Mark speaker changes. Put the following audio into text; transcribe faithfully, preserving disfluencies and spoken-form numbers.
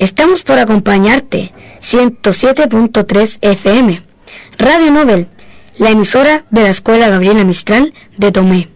Speaker 1: Estamos por acompañarte, ciento siete punto tres F M. Radio Nobel, la emisora de la Escuela Gabriela Mistral de Tomé.